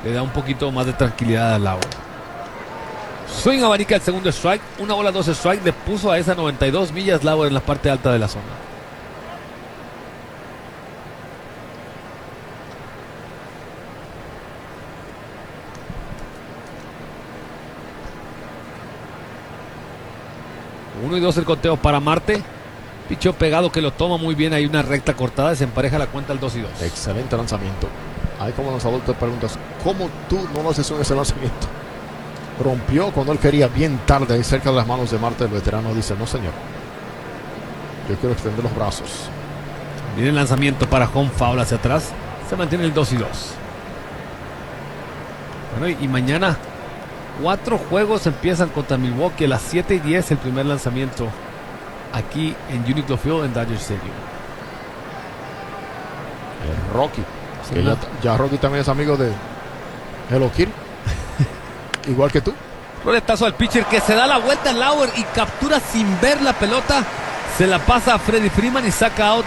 le da un poquito más de tranquilidad al Lauer. Swing abanica el segundo strike, 1 bola 2 strike, le puso a esa 92 millas Lauer en la parte alta de la zona. Uno y 2 el conteo para Marte. Pichó pegado que lo toma muy bien. Hay una recta cortada. Se empareja la cuenta al 2 y 2. Excelente lanzamiento. Ahí como lanzador te preguntas, ¿cómo tú no lo haces en ese lanzamiento? Rompió cuando él quería bien tarde ahí cerca de las manos de Marte. El veterano dice, no señor, yo quiero extender los brazos. Viene el lanzamiento para home foul hacia atrás. Se mantiene el 2 y 2. Bueno, y mañana 4 juegos empiezan contra Milwaukee a las 7 y 10 el primer lanzamiento aquí en Uniqlo Field en Dodger Stadium. El Rocky, que ya Rocky también es amigo de Hello Kitty, igual que tú. Roletazo al pitcher que se da la vuelta en Lauer y captura sin ver la pelota. Se la pasa a Freddie Freeman y saca out